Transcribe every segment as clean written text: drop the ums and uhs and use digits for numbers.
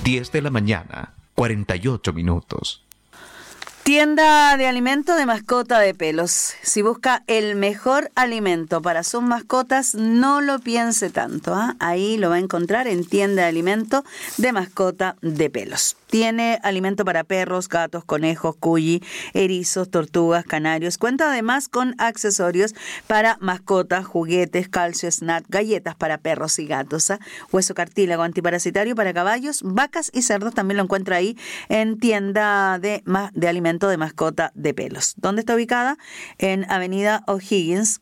10 de la mañana, 48 minutos. Tienda de alimento de mascota de pelos. Si busca el mejor alimento para sus mascotas, no lo piense tanto, ¿eh? Ahí lo va a encontrar en tienda de alimento de mascota de pelos. Tiene alimento para perros, gatos, conejos, cuyi, erizos, tortugas, canarios. Cuenta además con accesorios para mascotas, juguetes, calcio, snack, galletas para perros y gatos, ¿eh? Hueso cartílago antiparasitario para caballos, vacas y cerdos. También lo encuentra ahí en tienda de alimento de mascota de pelos. ¿Dónde está ubicada? En Avenida O'Higgins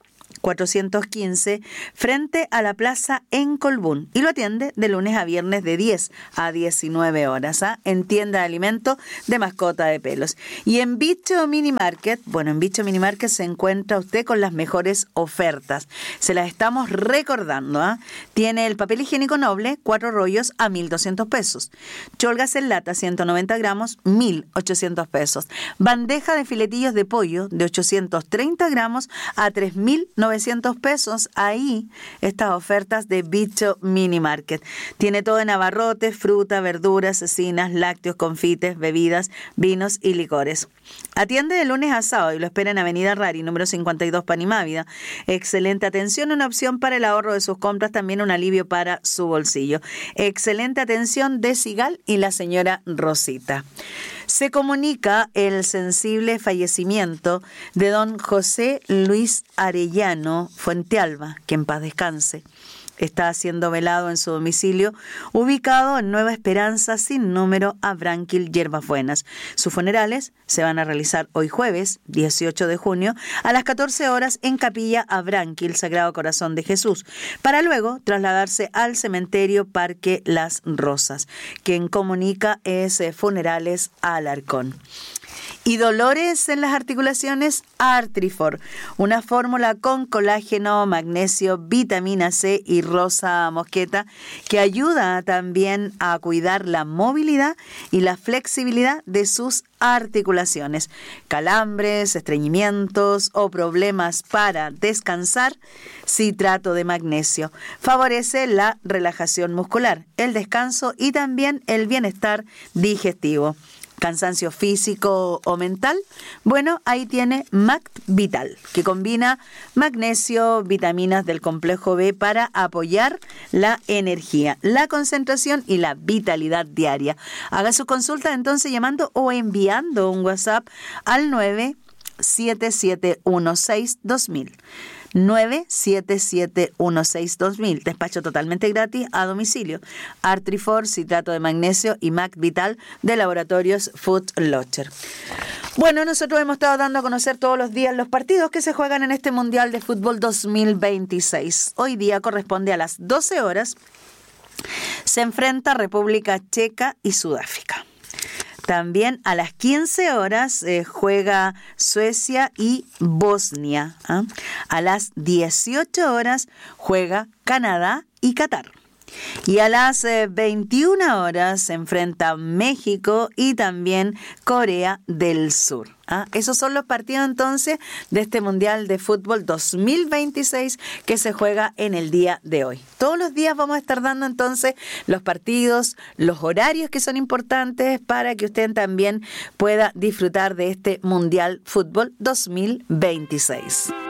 415, frente a la plaza en Colbún, y lo atiende de lunes a viernes de 10 a 19 horas, ¿ah? En tienda de alimento de mascota de pelos. Y en Bicho Mini Market, en Bicho Mini Market se encuentra usted con las mejores ofertas. Se las estamos recordando, ¿ah? Tiene el papel higiénico noble, 4 rollos a 1.200 pesos. Cholgas en lata, 190 gramos, 1.800 pesos. Bandeja de filetillos de pollo de 830 gramos a 3.900 pesos. Ahí estas ofertas de Bicho Mini Market. Tiene todo en abarrotes, fruta, verduras, cecinas, lácteos, confites, bebidas, vinos y licores. Atiende de lunes a sábado y lo espera en Avenida Rari, número 52, Panimávida. Excelente atención, una opción para el ahorro de sus compras, también un alivio para su bolsillo. Excelente atención de Sigal y la señora Rosita. Se comunica el sensible fallecimiento de don José Luis Arellano Fuentealba, que en paz descanse. Está siendo velado en su domicilio, ubicado en Nueva Esperanza, sin número, a Branquil, Hierbas Buenas. Sus funerales se van a realizar hoy jueves, 18 de junio, a las 14 horas en Capilla a Branquil, Sagrado Corazón de Jesús, para luego trasladarse al cementerio Parque Las Rosas. Quien comunica es Funerales Alarcón. Y dolores en las articulaciones, Artrifor, una fórmula con colágeno, magnesio, vitamina C y rosa mosqueta que ayuda también a cuidar la movilidad y la flexibilidad de sus articulaciones. Calambres, estreñimientos o problemas para descansar, citrato de magnesio. Favorece la relajación muscular, el descanso y también el bienestar digestivo. Cansancio físico o mental, ahí tiene Mac Vital, que combina magnesio, vitaminas del complejo B para apoyar la energía, la concentración y la vitalidad diaria. Haga su consulta entonces llamando o enviando un WhatsApp al 977162000. 977162000. Despacho totalmente gratis a domicilio. Artrifor, citrato de magnesio y Mac Vital de Laboratorios Food Locher. Nosotros hemos estado dando a conocer todos los días los partidos que se juegan en este Mundial de Fútbol 2026. Hoy día corresponde a las 12 horas. Se enfrenta República Checa y Sudáfrica. También a las 15 horas juega Suecia y Bosnia. A las 18 horas juega Canadá y Qatar. Y a las 21 horas se enfrenta México y también Corea del Sur. Esos son los partidos entonces de este Mundial de Fútbol 2026 que se juega en el día de hoy. Todos los días vamos a estar dando entonces los partidos, los horarios que son importantes para que usted también pueda disfrutar de este Mundial Fútbol 2026.